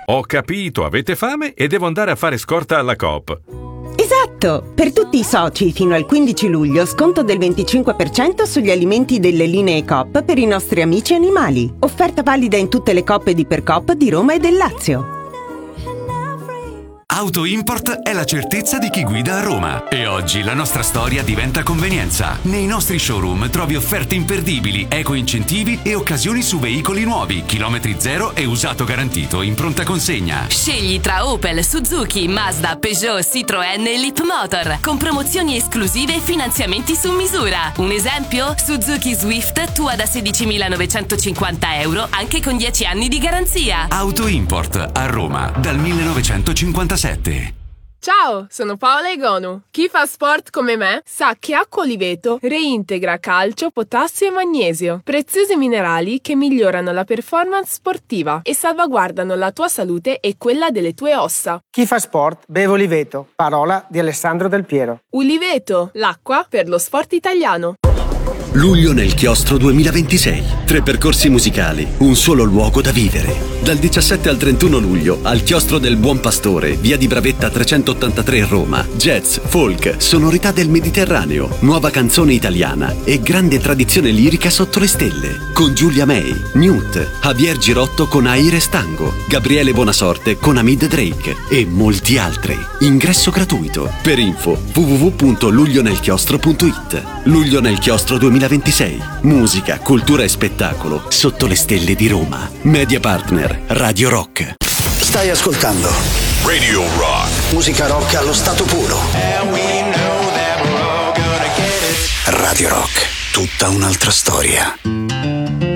Ho capito, avete fame e devo andare a fare scorta alla Coop. Esatto! Per tutti i soci fino al 15 luglio sconto del 25% sugli alimenti delle linee Coop per i nostri amici animali. Offerta valida in tutte le Coop di Percoop di Roma e del Lazio. Auto Import è la certezza di chi guida a Roma e oggi la nostra storia diventa convenienza. Nei nostri showroom trovi offerte imperdibili, eco incentivi e occasioni su veicoli nuovi, chilometri zero e usato garantito in pronta consegna. Scegli tra Opel, Suzuki, Mazda, Peugeot, Citroën e Leapmotor con promozioni esclusive e finanziamenti su misura. Un esempio? Suzuki Swift tua da 16.950 euro anche con 10 anni di garanzia. Auto Import a Roma dal 1957. Ciao, sono Paola Egonu. Chi fa sport come me sa che acqua Oliveto reintegra calcio, potassio e magnesio, preziosi minerali che migliorano la performance sportiva e salvaguardano la tua salute e quella delle tue ossa. Chi fa sport beve Oliveto, parola di Alessandro Del Piero. Oliveto, l'acqua per lo sport italiano. Luglio nel Chiostro 2026. 3 percorsi musicali, un solo luogo da vivere. Dal 17 al 31 luglio al Chiostro del Buon Pastore, via di Bravetta 383 Roma. Jazz, folk, sonorità del Mediterraneo, nuova canzone italiana e grande tradizione lirica sotto le stelle. Con Giulia May, Newt, Javier Girotto con Aire Stango, Gabriele Bonasorte con Hamid Drake e molti altri. Ingresso gratuito. Per info www.luglionelchiostro.it. Luglio nel Chiostro 2026. Musica, cultura e spettacolo sotto le stelle di Roma. Media partner Radio Rock. Stai ascoltando Radio Rock. Musica rock allo stato puro. Radio Rock, tutta un'altra storia.